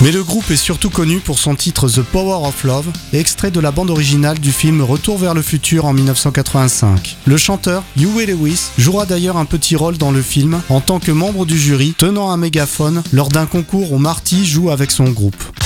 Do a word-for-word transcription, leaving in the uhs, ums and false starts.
Mais le groupe est surtout connu pour son titre The Power of Love, extrait de la bande originale du film Retour vers le futur en dix-neuf cent quatre-vingt-cinq. Le chanteur, Huey Lewis, jouera d'ailleurs un petit rôle dans le film en tant que membre du jury tenant un mégaphone lors d'un concours où Marty joue avec son groupe.